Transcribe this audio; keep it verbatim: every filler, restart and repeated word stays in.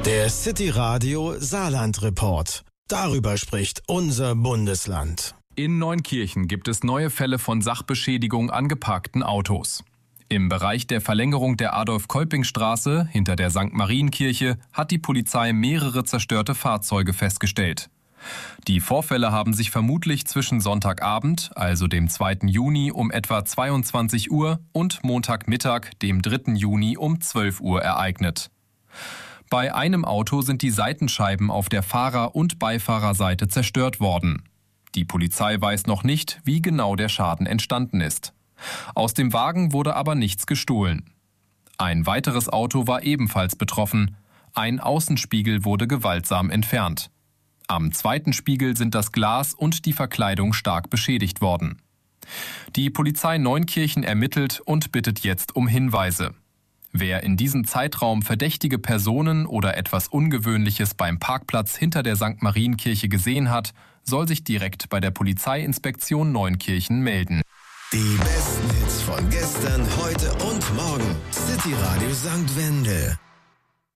Der City Radio Saarland Report. Darüber spricht unser Bundesland. In Neunkirchen gibt es neue Fälle von Sachbeschädigung an geparkten Autos. Im Bereich der Verlängerung der Adolf-Kolping-Straße hinter der Sankt Marienkirche hat die Polizei mehrere zerstörte Fahrzeuge festgestellt. Die Vorfälle haben sich vermutlich zwischen Sonntagabend, also dem zweiten Juni um etwa zweiundzwanzig Uhr und Montagmittag, dem dritten Juni um zwölf Uhr ereignet. Bei einem Auto sind die Seitenscheiben auf der Fahrer- und Beifahrerseite zerstört worden. Die Polizei weiß noch nicht, wie genau der Schaden entstanden ist. Aus dem Wagen wurde aber nichts gestohlen. Ein weiteres Auto war ebenfalls betroffen. Ein Außenspiegel wurde gewaltsam entfernt. Am zweiten Spiegel sind das Glas und die Verkleidung stark beschädigt worden. Die Polizei Neunkirchen ermittelt und bittet jetzt um Hinweise. Wer in diesem Zeitraum verdächtige Personen oder etwas Ungewöhnliches beim Parkplatz hinter der Sankt Marienkirche gesehen hat, soll sich direkt bei der Polizeiinspektion Neunkirchen melden. Die besten Hits von gestern, heute und morgen. City Radio Sankt Wendel.